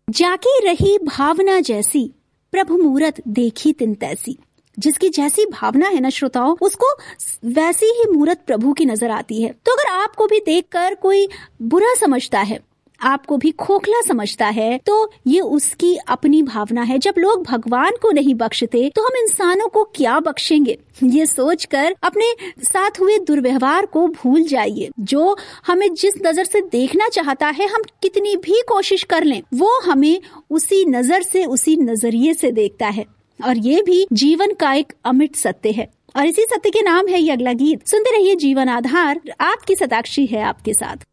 जाकी रही भावना जैसी, प्रभु मूरत देखी तिन तैसी। जिसकी जैसी भावना है ना श्रोताओं, उसको वैसी ही मूरत प्रभु की नजर आती है। तो अगर आपको भी देखकर कोई बुरा समझता है, आपको भी खोखला समझता है, तो ये उसकी अपनी भावना है। जब लोग भगवान को नहीं बख्शते तो हम इंसानों को क्या बख्शेंगे? ये सोचकर अपने साथ हुए दुर्व्यवहार को भूल जाइए। जो हमें जिस नजर से देखना चाहता है, हम कितनी भी कोशिश कर लें, वो हमें उसी नजर से, उसी नजरिए से देखता है। और ये भी जीवन का एक अमिट सत्य है। और इसी सत्य के नाम है ये अगला गीत। सुनते रहिए जीवन आधार, आपकी सताक्षी है आपके साथ।